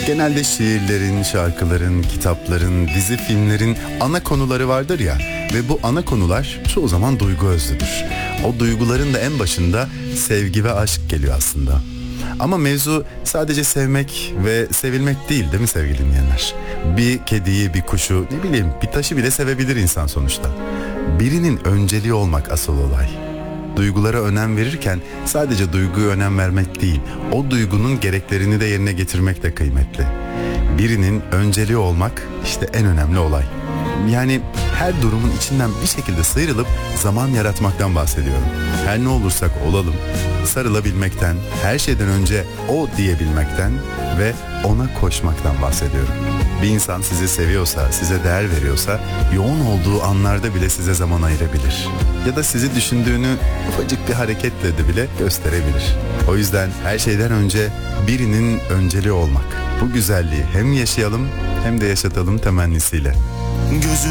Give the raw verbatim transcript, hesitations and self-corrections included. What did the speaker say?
Genelde şiirlerin, şarkıların, kitapların, dizi filmlerin ana konuları vardır ya. Ve bu ana konular çoğu zaman duygu özlüdür. O duyguların da en başında sevgi ve aşk geliyor aslında. Ama mevzu sadece sevmek ve sevilmek değil, değil mi sevgili dinleyenler? Bir kediyi, bir kuşu, ne bileyim bir taşı bile sevebilir insan sonuçta. Birinin önceliği olmak asıl olay. Duygulara önem verirken sadece duyguya önem vermek değil, o duygunun gereklerini de yerine getirmek de kıymetli. Birinin önceliği olmak işte en önemli olay. Yani her durumun içinden bir şekilde sıyrılıp zaman yaratmaktan bahsediyorum. Her ne olursak olalım, sarılabilmekten, her şeyden önce o diyebilmekten ve ona koşmaktan bahsediyorum. Bir insan sizi seviyorsa, size değer veriyorsa, yoğun olduğu anlarda bile size zaman ayırabilir. Ya da sizi düşündüğünü ufacık bir hareketle de bile gösterebilir. O yüzden her şeyden önce birinin önceliği olmak. Bu güzelliği hem yaşayalım hem de yaşatalım temennisiyle. Gözüm